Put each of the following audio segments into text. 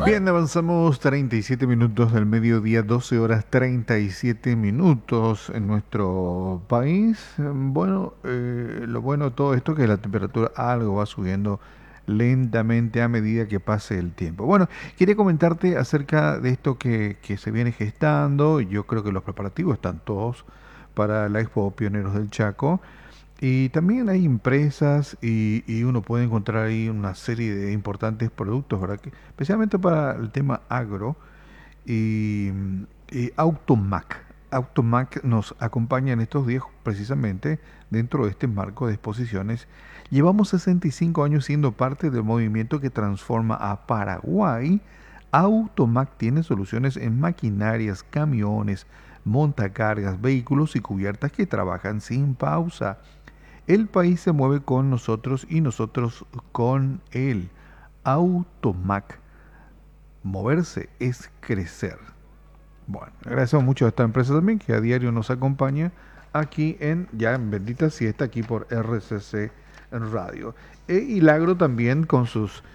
Bien, avanzamos 37 minutos del mediodía, 12 horas 37 minutos en nuestro país. Bueno, lo bueno de todo esto es que la temperatura algo va subiendo lentamente a medida que pase el tiempo. Bueno, quería comentarte acerca de esto que se viene gestando. Yo creo que los preparativos están todos para la Expo Pioneros del Chaco. Y también hay empresas y uno puede encontrar ahí una serie de importantes productos, ¿verdad? Especialmente para el tema agro y, y Automac. Automac nos acompaña en estos días precisamente dentro de este marco de exposiciones. Llevamos 65 años siendo parte del movimiento que transforma a Paraguay. Automac tiene soluciones en maquinarias, camiones, montacargas, vehículos y cubiertas que trabajan sin pausa. El país se mueve con nosotros y nosotros con él. Automac. Moverse es crecer. Bueno, agradecemos mucho a esta empresa también que a diario nos acompaña aquí en Bendita Siesta, aquí por RCC Radio. Y Lagro también con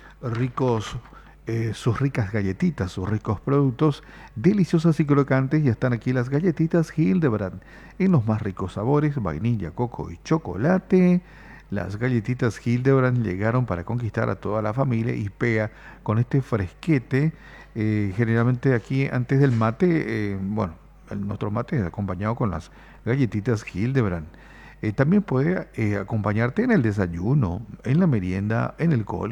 sus ricas galletitas, sus ricos productos, deliciosas y crocantes. Ya están aquí las galletitas Hildebrand en los más ricos sabores, vainilla, coco y chocolate. Las galletitas Hildebrand llegaron para conquistar a toda la familia y pega con este fresquete. Generalmente aquí antes del mate, nuestro mate es acompañado con las galletitas Hildebrand. También puede acompañarte en el desayuno, en la merienda, en el cole.